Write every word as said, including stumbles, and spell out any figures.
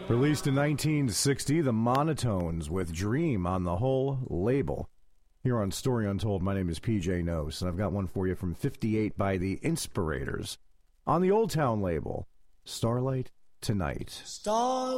Released in nineteen sixty, the Monotones with Dream on the whole label. Here on Story Untold, my name is P J Nose, and I've got one for you from fifty-eight by the Inspirators on the Old Town label, Starlight Tonight. Starlight